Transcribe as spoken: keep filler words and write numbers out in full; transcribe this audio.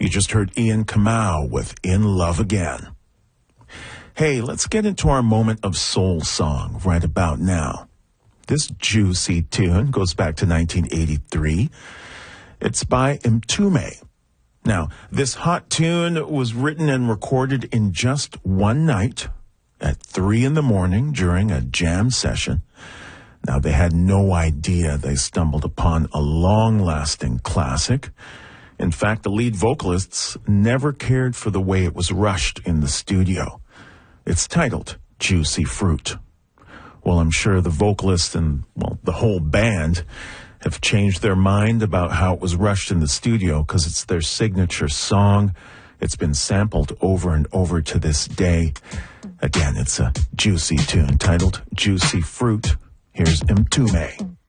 You just heard Ian Kamau with In Love Again. Hey, let's get into our moment of soul song right about now. This juicy tune goes back to nineteen eighty-three. It's by Mtume. Now, this hot tune was written and recorded in just one night at three in the morning during a jam session. Now, they had no idea they stumbled upon a long-lasting classic. In fact, the lead vocalists never cared for the way it was rushed in the studio. It's titled Juicy Fruit. Well, I'm sure the vocalist and, well, the whole band have changed their mind about how it was rushed in the studio because it's their signature song. It's been sampled over and over to this day. Again, it's a juicy tune titled Juicy Fruit. Here's Mtume.